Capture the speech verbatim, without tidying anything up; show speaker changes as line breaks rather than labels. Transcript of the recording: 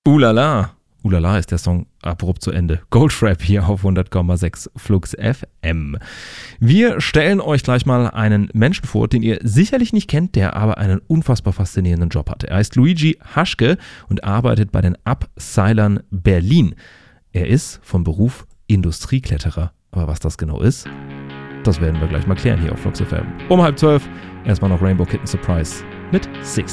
Ulala. Ulala ist der Song abrupt zu Ende. Goldfrapp hier auf hundert Komma sechs Flux F M. Wir stellen euch gleich mal einen Menschen vor, den ihr sicherlich nicht kennt, der aber einen unfassbar faszinierenden Job hat. Er heißt Luigi Haschke und arbeitet bei den Upsilern Berlin. Er ist vom Beruf Industriekletterer. Aber was das genau ist, das werden wir gleich mal klären hier auf Flux F M. Um halb zwölf erstmal noch Rainbow Kitten Surprise mit Six.